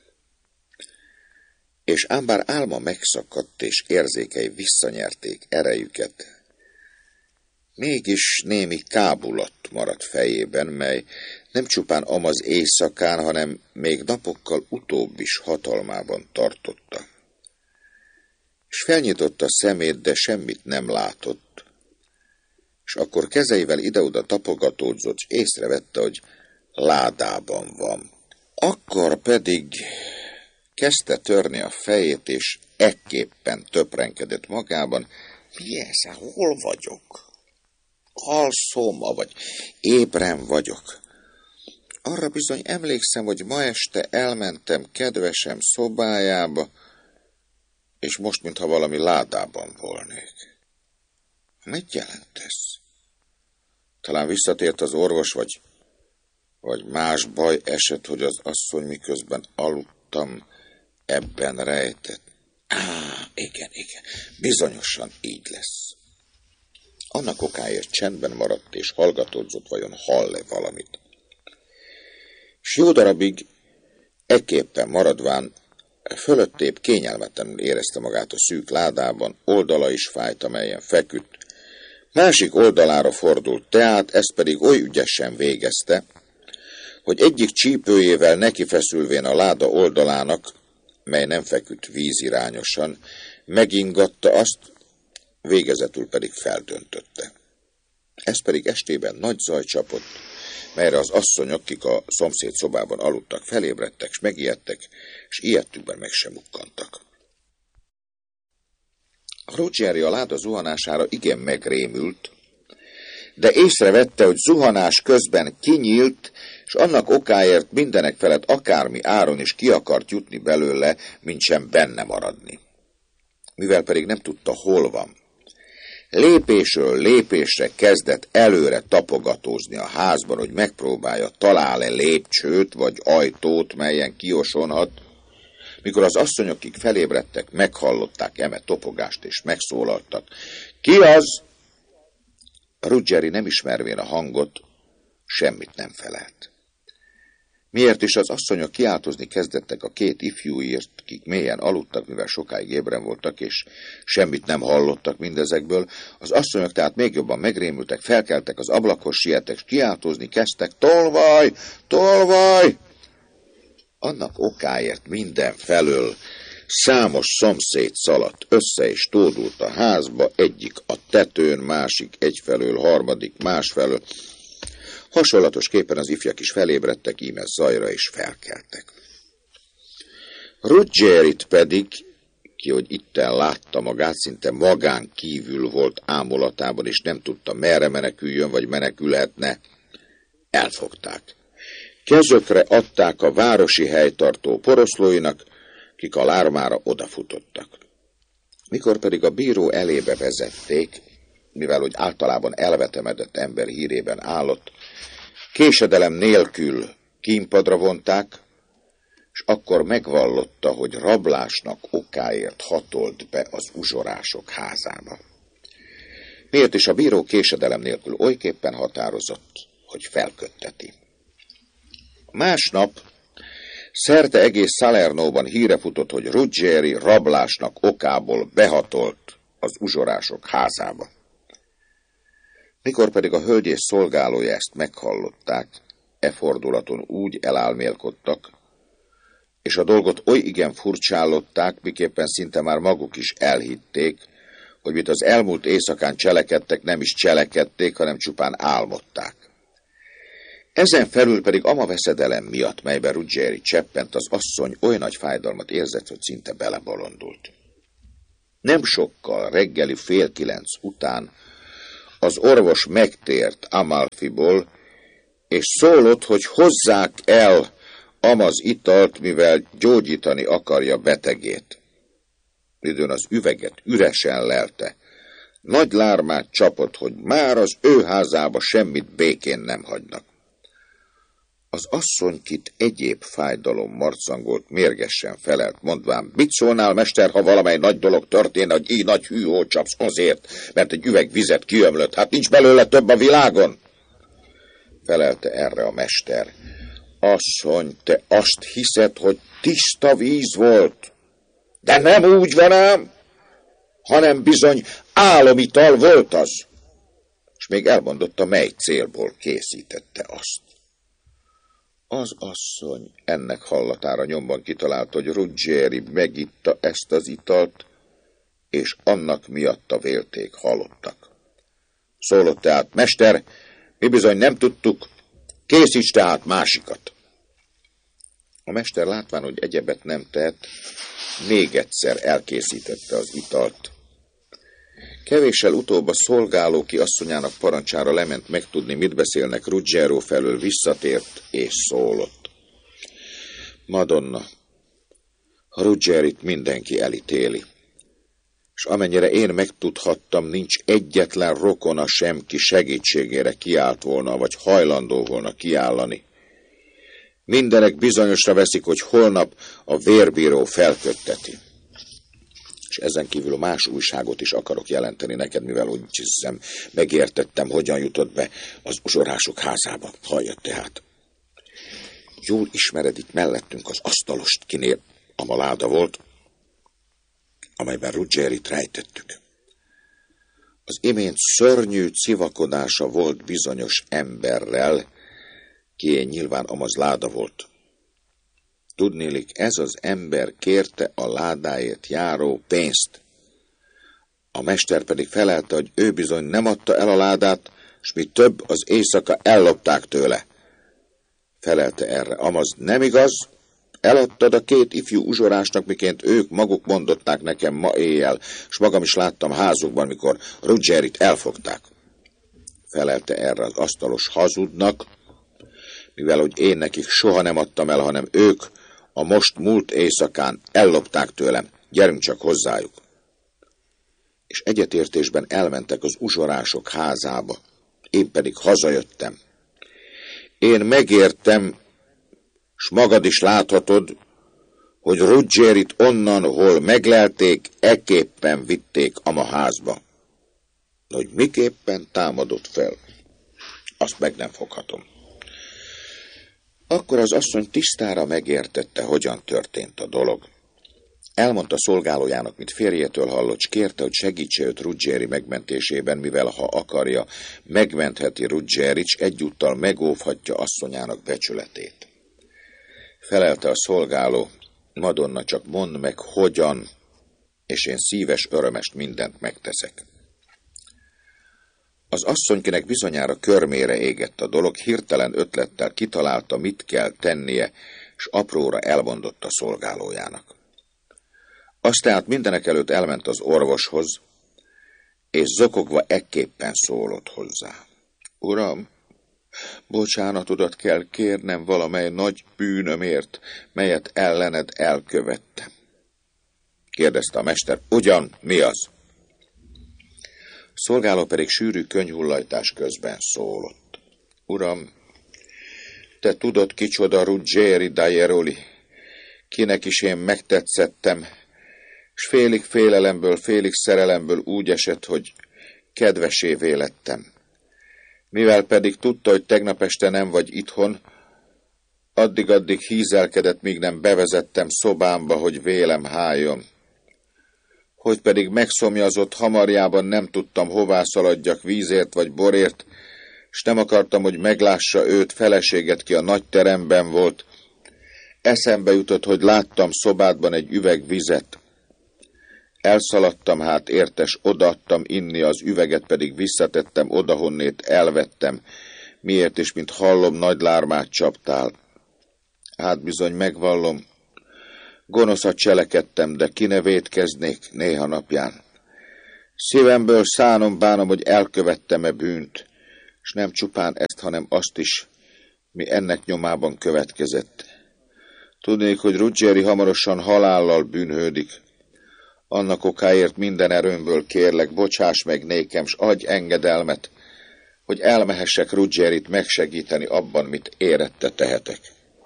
És ám bár álma megszakadt, és érzékei visszanyerték erejüket, mégis némi kábulat maradt fejében, mely nem csupán amaz éjszakán, hanem még napokkal utóbb is hatalmában tartotta. És felnyitotta a szemét, de semmit nem látott, és akkor kezeivel ide-oda tapogatódzott, és észrevette, hogy ládában van. Akkor pedig kezdte törni a fejét, és ekképpen töprenkedett magában, mi ez, hol vagyok? Alszom, vagy ébren vagyok? Arra bizony emlékszem, hogy ma este elmentem kedvesem szobájába, és most, mintha valami ládában volnék. Mit jelent ez? Talán visszatért az orvos, vagy más baj esett, hogy az asszony miközben aludtam, ebben rejtett. Igen, bizonyosan így lesz. Annak okáért csendben maradt, és hallgatódzott, vajon hall-e valamit. S jó darabig ekképpen maradván fölöttébb kényelmetlenül érezte magát a szűk ládában, oldala is fájt, amelyen feküdt. Másik oldalára fordult teát, ezt pedig oly ügyesen végezte, hogy egyik csípőjével nekifeszülvén a láda oldalának, mely nem feküdt vízirányosan, megingatta azt, végezetül pedig feldöntötte. Ez pedig estében nagy zaj csapott, melyre az asszonyok, akik a szomszéd szobában aludtak, felébredtek, s megijedtek, és ijedtükben meg sem mukkantak. Ruggieri a láda zuhanására igen megrémült, de észrevette, hogy zuhanás közben kinyílt, és annak okáért mindenek felett akármi áron is ki akart jutni belőle, mintsem benne maradni. Mivel pedig nem tudta, hol van, lépésről lépésre kezdett előre tapogatózni a házban, hogy megpróbálja, talál-e lépcsőt vagy ajtót, melyen kiosonhat. Mikor az asszonyok, akik felébredtek, meghallották eme topogást, és megszólaltak. Ki az? Ruggieri nem ismervén a hangot, semmit nem felelt. Miért is az asszonyok kiáltozni kezdettek a két ifjúért, kik mélyen aludtak, mivel sokáig ébren voltak, és semmit nem hallottak mindezekből, az asszonyok tehát még jobban megrémültek, felkeltek az ablakhoz, siettek, és kiáltozni kezdtek, tolvaj, tolvaj! Annak okáért minden felől számos szomszéd szaladt össze, és tódult a házba, egyik a tetőn, másik egyfelől, harmadik másfelől. Hasonlatosképpen az ifjak is felébredtek, íme zajra is felkeltek. Ruggierit pedig, ki, hogy itten látta magát, szinte magán kívül volt ámulatában, és nem tudta, merre meneküljön, vagy menekülhetne, elfogták. Kezökre adták a városi helytartó poroszlóinak, kik a lármára odafutottak. Mikor pedig a bíró elébe vezették, mivel hogy általában elvetemedett ember hírében állott, késedelem nélkül kínpadra vonták, és akkor megvallotta, hogy rablásnak okáért hatolt be az uzsorások házába. Miért is a bíró késedelem nélkül olyképpen határozott, hogy felkötteti. Másnap szerte egész Salernóban híre futott, hogy Ruggieri rablásnak okából behatolt az uzsorások házába. Mikor pedig a hölgyész szolgálója ezt meghallották, e fordulaton úgy elálmélkodtak, és a dolgot oly igen furcsállották, miképpen szinte már maguk is elhitték, hogy mit az elmúlt éjszakán cselekedtek, nem is cselekedték, hanem csupán álmodták. Ezen felül pedig ama veszedelem miatt, melyben Ruggieri cseppent, az asszony oly nagy fájdalmat érzett, hogy szinte belebolondult. Nem sokkal, reggeli 8:30 után az orvos megtért Amalfiból, és szólott, hogy hozzák el amaz italt, mivel gyógyítani akarja betegét. Időn az üveget üresen lelte. Nagy lármát csapott, hogy már az ő házába semmit békén nem hagynak. Az asszonykit egyéb fájdalom marcangolt, mérgesen felelt, mondván, mit szólnál, mester, ha valamely nagy dolog történne, hogy így nagy hűhót csapsz azért, mert egy üveg vizet kiömlött, hát nincs belőle több a világon? Felelte erre a mester. Asszony, te azt hiszed, hogy tiszta víz volt? De nem úgy van ám, hanem bizony álomital volt az. És még elmondotta, mely célból készítette azt. Az asszony ennek hallatára nyomban kitalálta, hogy Ruggieri megitta ezt az italt, és annak miatta vélték halottak. Szólott tehát, mester, mi bizony nem tudtuk, készíts tehát másikat. A mester látván, hogy egyebet nem tett, még egyszer elkészítette az italt. Kevéssel utóbb a szolgáló, ki asszonyának parancsára lement megtudni, mit beszélnek Ruggiero felől, visszatért és szólott. Madonna, a Ruggierit mindenki elítéli, és amennyire én megtudhattam, nincs egyetlen rokona sem, ki segítségére kiállt volna, vagy hajlandó volna kiállani. Mindenek bizonyosra veszik, hogy holnap a vérbíró felkötteti. És ezen kívül más újságot is akarok jelenteni neked, mivel úgy hiszem, megértettem, hogyan jutott be az uzsorások házába. Halljad tehát. Jól ismered itt mellettünk az asztalost, kinél a láda volt, amelyben Ruggierit rejtettük. Az imént szörnyű civakodása volt bizonyos emberrel, kié nyilván amaz láda volt. Tudnélik, ez az ember kérte a ládáért járó pénzt. A mester pedig felelte, hogy ő bizony nem adta el a ládát, s mi több, az éjszaka ellopták tőle. Felelte erre, amaz nem igaz, eladtad a 2 ifjú uzsorásnak, miként ők maguk mondották nekem ma éjjel, s magam is láttam házukban, mikor Ruggierit elfogták. Felelte erre az asztalos hazudnak, mivel hogy én nekik soha nem adtam el, hanem ők a most múlt éjszakán ellopták tőlem, gyerünk csak hozzájuk. És egyetértésben elmentek az uzsorások házába, én pedig hazajöttem. Én megértem, s magad is láthatod, hogy Ruggierit onnan, hol meglelték, ekképpen vitték a házba. Hogy miképpen támadott fel, azt meg nem foghatom. Akkor az asszony tisztára megértette, hogyan történt a dolog. Elmondta szolgálójának, mit férjétől hallott, s kérte, hogy segítse őt Ruggieri megmentésében, mivel ha akarja, megmentheti Ruggierit, s egyúttal megóvhatja asszonyának becsületét. Felelte a szolgáló, Madonna, csak mondd meg, hogyan, és én szíves örömest mindent megteszek. Az asszonykinek bizonyára körmére égett a dolog, hirtelen ötlettel kitalálta, mit kell tennie, s apróra elmondotta szolgálójának. Azt tehát mindenekelőtt elment az orvoshoz, és zokogva ekképpen szólott hozzá. Uram, bocsánatodat kell kérnem valamely nagy bűnömért, melyet ellened elkövettem. Kérdezte a mester, ugyan, mi az? A szolgáló pedig sűrű könnyhullajtás közben szólott. Uram, te tudod, kicsoda Ruggieri d'Airoli, kinek is én megtetszettem, s félig félelemből, félig szerelemből úgy esett, hogy kedvesévé lettem. Mivel pedig tudta, hogy tegnap este nem vagy itthon, addig-addig hízelkedett, míg nem bevezettem szobámba, hogy vélem háljon. Hogy pedig megszomjazott hamarjában, nem tudtam, hová szaladjak, vízért vagy borért, s nem akartam, hogy meglássa őt, feleséget, ki a nagy teremben volt. Eszembe jutott, hogy láttam szobádban egy üveg vizet. Elszaladtam hát értes, odaadtam inni, az üveget pedig visszatettem odahonnét elvettem, Miért is, mint hallom, nagy lármát csaptál? Hát bizony megvallom, gonoszat cselekedtem, de ki ne vétkeznék néha napján. Szívemből szánom bánom, hogy elkövettem-e bűnt, s nem csupán ezt, hanem azt is, mi ennek nyomában következett. Tudnék, hogy Ruggieri hamarosan halállal bűnhődik. Annak okáért minden erőmből kérlek, bocsáss meg nékem, s adj engedelmet, hogy elmehessek Ruggierit megsegíteni abban, mit érette tehetek.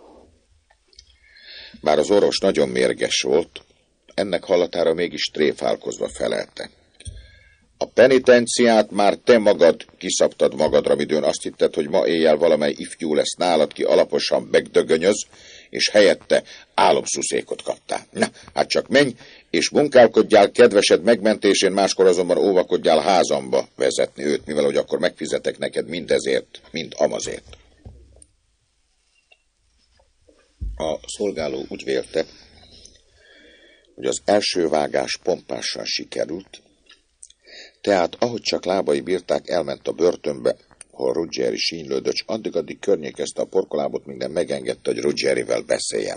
Bár az orvos nagyon mérges volt, ennek hallatára mégis tréfálkozva felelte. A penitenciát már te magad kiszabtad magadra, midőn azt hitted, hogy ma éjjel valamely ifjú lesz nálad, ki alaposan megdögönyöz, és helyette álomszuszékot kaptál. Na, hát csak menj, és munkálkodjál kedvesed megmentésén, máskor azonban óvakodjál házamba vezetni őt, mivel hogy akkor megfizetek neked mindezért, mind amazért. A szolgáló úgy vélte, hogy az első vágás pompásan sikerült, tehát ahogy csak lábai bírták, elment a börtönbe, hol Ruggieri sínylődött, s addig környékezte a porkolábot, míg nem megengedte, hogy Ruggierivel beszéljen.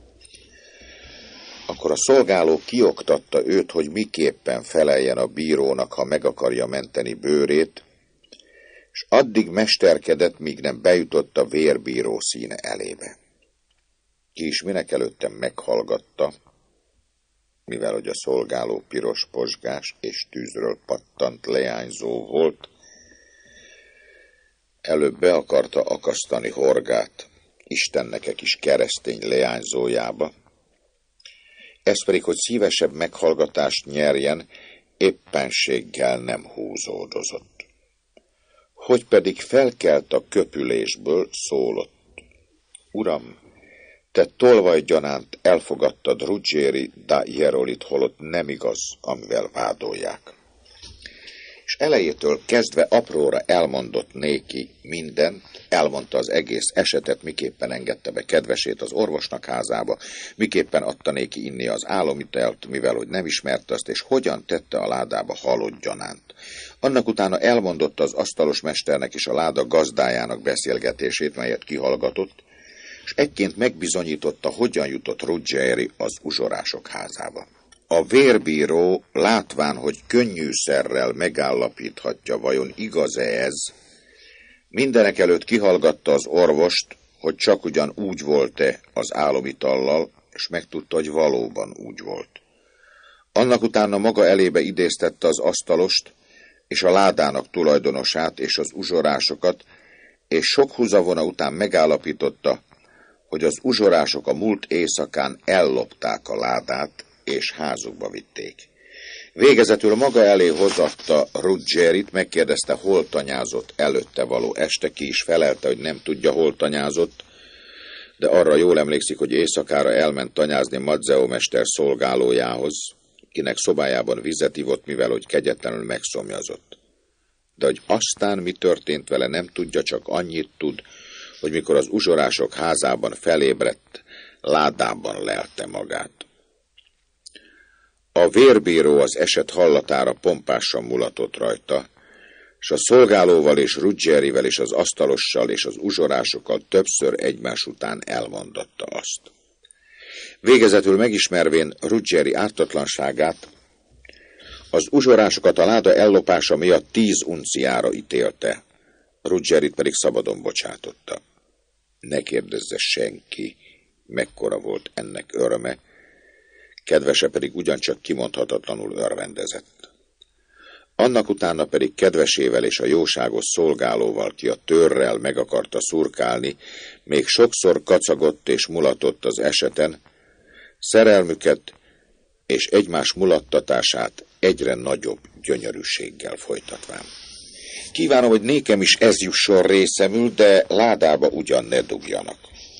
Akkor a szolgáló kioktatta őt, hogy miképpen feleljen a bírónak, ha meg akarja menteni bőrét, és addig mesterkedett, míg nem bejutott a vérbíró színe elébe. Ki is minek előttem meghallgatta, mivel hogy a szolgáló piros pozsgás és tűzről pattant leányzó volt, előbb be akarta akasztani horgát Istennek egy kis keresztény leányzójába, ez pedig, hogy szívesebb meghallgatást nyerjen, éppenséggel nem húzódozott. Hogy pedig felkelt a köpülésből, szólott. Uram, te tolvajgyanánt elfogadtad Ruggieri da Jerolit, holott nem igaz, amivel vádolják. És elejétől kezdve apróra elmondott néki mindent, elmondta az egész esetet, miképpen engedte be kedvesét az orvosnak házába, miképpen adta néki inni az álomitelt, mivel hogy nem ismerte azt, és hogyan tette a ládába halott gyanánt. Annak utána elmondotta az asztalos mesternek és a láda gazdájának beszélgetését, melyet kihallgatott, és egyként megbizonyította, hogyan jutott Ruggieri az uzsorások házába. A vérbíró, látván, hogy könnyűszerrel megállapíthatja, vajon igaz-e ez, mindenekelőtt kihallgatta az orvost, hogy csak ugyan úgy volt-e az álomitallal, és megtudta, hogy valóban úgy volt. Annak utána maga elébe idéztette az asztalost, és a ládának tulajdonosát, és az uzsorásokat, és sok húzavona után megállapította, hogy az uzsorások a múlt éjszakán ellopták a ládát, és házukba vitték. Végezetül maga elé hozatta Ruggierit, megkérdezte, hol tanyázott előtte való este, ki is felelte, hogy nem tudja, hol tanyázott, de arra jól emlékszik, hogy éjszakára elment tanyázni Mazzeo mester szolgálójához, kinek szobájában vizet ivott, mivel hogy kegyetlenül megszomjazott. De hogy aztán mi történt vele, nem tudja, csak annyit tud, hogy mikor az uzsorások házában felébredt, ládában lelte magát. A vérbíró az eset hallatára pompásan mulatott rajta, és a szolgálóval és Ruggierivel és az asztalossal és az uzsorásokkal többször egymás után elmondotta azt. Végezetül megismervén Ruggieri ártatlanságát, az uzsorásokat a láda ellopása miatt 10 unciára ítélte, Ruggierit pedig szabadon bocsátotta. Ne kérdezze senki, mekkora volt ennek öröme, kedvese pedig ugyancsak kimondhatatlanul örvendezett. Annak utána pedig kedvesével és a jóságos szolgálóval, ki a törrel meg akarta szurkálni, még sokszor kacagott és mulatott az eseten, szerelmüket és egymás mulattatását egyre nagyobb gyönyörűséggel folytatván. Kívánom, hogy nékem is ez jusson részemül, de ládába ugyan ne dugjanak.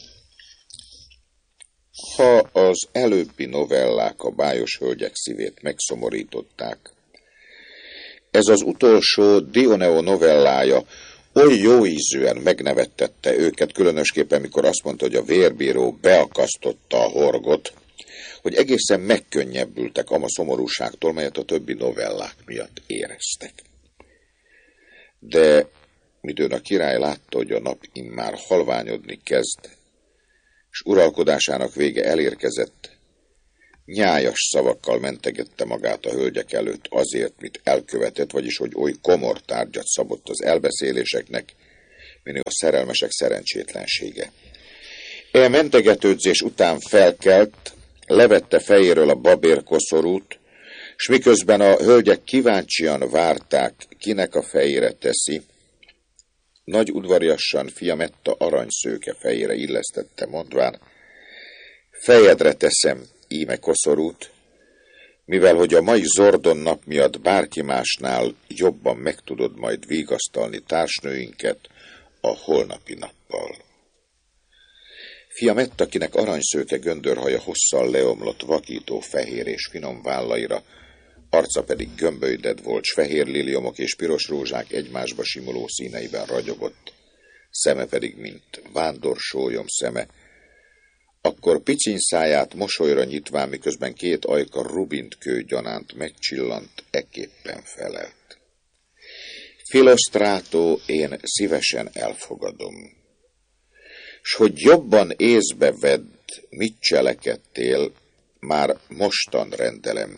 Ha az előbbi novellák a bájos hölgyek szívét megszomorították, ez az utolsó Dioneo novellája oly jóízűen megnevettette őket, különösképpen mikor azt mondta, hogy a vérbíró beakasztotta a horgot, hogy egészen megkönnyebbültek ama szomorúságtól, melyet a többi novellák miatt éreztek. De midőn a király látta, hogy a nap immár halványodni kezd, s uralkodásának vége elérkezett, nyájas szavakkal mentegette magát a hölgyek előtt azért, mit elkövetett, vagyis hogy oly komor tárgyat szabott az elbeszéléseknek, mint a szerelmesek szerencsétlensége. E mentegetődzés után felkelt, levette fejéről a babérkoszorút, s miközben a hölgyek kíváncsian várták, kinek a fejére teszi, nagy udvariassan Fiametta aranyszőke fejére illesztette, mondván, fejedre teszem íme koszorút, mivel hogy a mai zordon nap miatt bárki másnál jobban meg tudod majd vigasztalni társnőinket a holnapi nappal. Fiametta, akinek aranyszőke göndörhaja hosszal leomlott vakító fehér és finom vállaira, arca pedig gömbölyded volt, s fehér liliomok és piros rózsák egymásba simuló színeiben ragyogott, szeme pedig, mint vándorsólyom szeme, akkor piciny száját mosolyra nyitván, miközben két ajka rubintkő gyanánt megcsillant, ekképpen felelt. Philosztrátó, én szívesen elfogadom. S hogy jobban észbe vedd, mit cselekedtél, már mostan rendelem.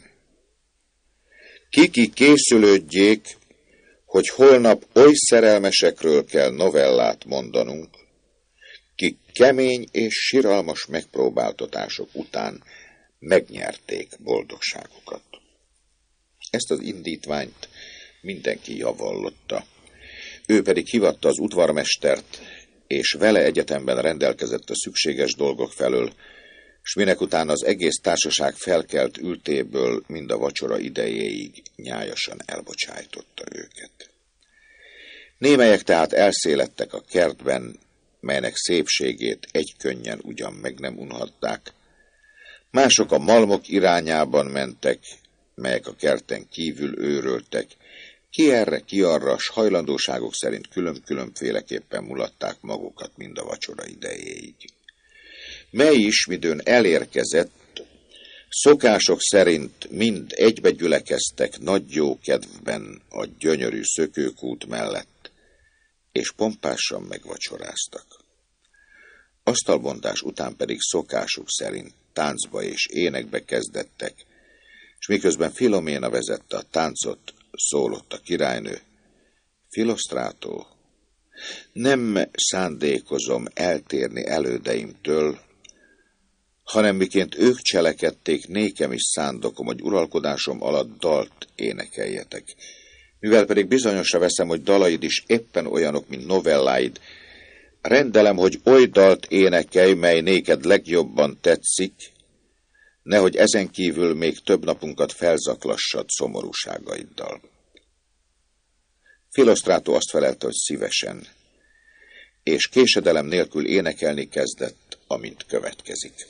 Kiki készülődjék, hogy holnap oly szerelmesekről kell novellát mondanunk, kik kemény és siralmas megpróbáltatások után megnyerték boldogságukat. Ezt az indítványt mindenki javallotta. Ő pedig hívatta az udvarmestert, és vele egyetemben rendelkezett a szükséges dolgok felől, s minekután az egész társaság felkelt ültéből mind a vacsora idejéig nyájasan elbocsájtotta őket. Némelyek tehát elszélettek a kertben, melynek szépségét egykönnyen ugyan meg nem unhatták. Mások a malmok irányában mentek, melyek a kerten kívül őröltek, ki erre, ki arra, s hajlandóságok szerint külön-különféleképpen mulatták magukat mind a vacsora idejéig. Mely is, midőn elérkezett, szokások szerint mind egybe gyülekeztek nagy jó kedvben a gyönyörű szökőkút mellett, és pompásan megvacsoráztak. Asztalbontás után pedig szokásuk szerint táncba és énekbe kezdettek, és miközben Filoména vezette a táncot, szólott a királynő, Philosztrátó, nem szándékozom eltérni elődeimtől, hanem miként ők cselekedték, nékem is szándokom, hogy uralkodásom alatt dalt énekeljetek. Mivel pedig bizonyosra veszem, hogy dalaid is éppen olyanok, mint novelláid, rendelem, hogy oly dalt énekelj, mely néked legjobban tetszik, nehogy ezen kívül még több napunkat felzaklassad szomorúságaiddal. Philosztrátó azt felelte, hogy szívesen, és késedelem nélkül énekelni kezdett, amint következik.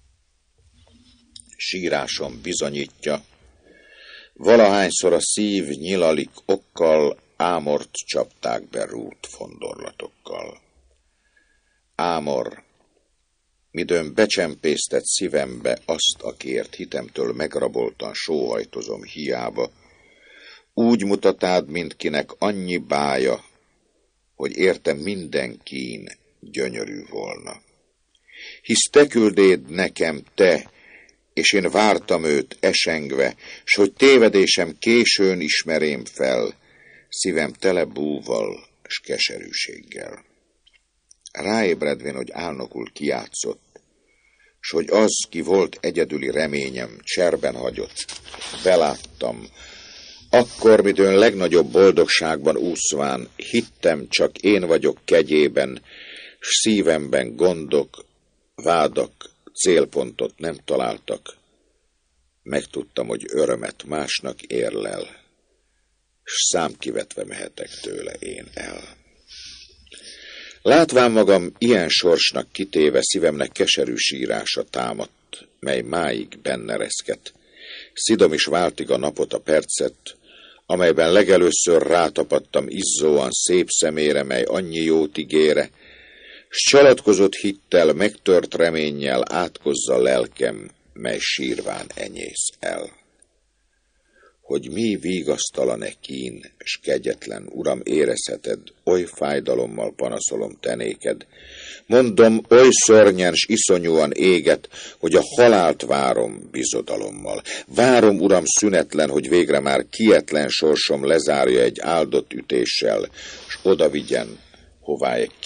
Sírásom bizonyítja, valahányszor a szív nyilalik okkal, Ámort csapták be rút fondorlatokkal. Ámor, midőn becsempésztett szívembe azt, akiért hitemtől megraboltan sóhajtozom hiába, úgy mutatád, mint kinek annyi bája, hogy érte minden kín gyönyörű volna. Hisz te küldéd nekem, te, és én vártam őt esengve, s hogy tévedésem későn ismerém fel, szívem tele búval s keserűséggel. Ráébredvén, hogy álnokul kijátszott, s hogy az, ki volt egyedüli reményem, cserben hagyott, beláttam, akkor, midőn legnagyobb boldogságban úszván, hittem, csak én vagyok kegyében, s szívemben gondok, vádak, célpontot nem találtak. Megtudtam, hogy örömet másnak érlel, s számkivetve mehetek tőle én el. Látván magam ilyen sorsnak kitéve, szívemnek keserű sírása támadt, mely máig benne reszket. Szidom is váltig a napot, a percet, amelyben legelőször rátapadtam izzóan szép szemére, mely annyi jót ígére, s csalatkozott hittel, megtört reménnyel átkozza lelkem, mely sírván enyész el. hogy mi vigasztalan-e kín, s kegyetlen, Uram, érezheted, oly fájdalommal panaszolom tenéked. Mondom, oly szörnyen s iszonyúan éget, hogy a halált várom bizodalommal. Várom, Uram, szünetlen, hogy végre már kietlen sorsom lezárja egy áldott ütéssel, s oda vigyen, hová egy